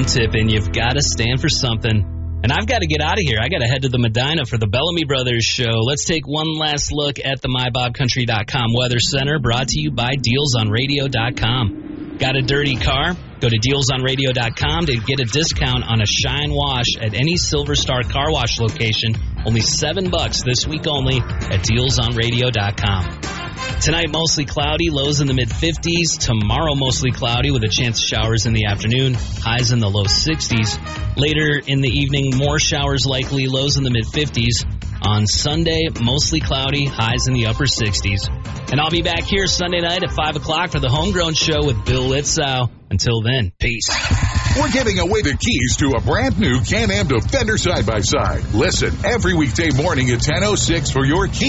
tip, and you've got to stand for something. And I've got to get out of here. I got to head to the Medina for the Bellamy Brothers show. Let's take one last look at the MyBobCountry.com Weather Center, brought to you by DealsOnRadio.com. Got a dirty car? Go to DealsOnRadio.com to get a discount on a Shine Wash at any Silver Star Car Wash location. Only $7 this week only at DealsOnRadio.com. Tonight, mostly cloudy, lows in the mid-50s. Tomorrow, mostly cloudy with a chance of showers in the afternoon, highs in the low 60s. Later in the evening, more showers likely, lows in the mid-50s. On Sunday, mostly cloudy, highs in the upper 60s. And I'll be back here Sunday night at 5 o'clock for the Homegrown Show with Bill Litzow. Until then, peace. We're giving away the keys to a brand new Can-Am Defender side-by-side. Listen every weekday morning at 10:06 for your key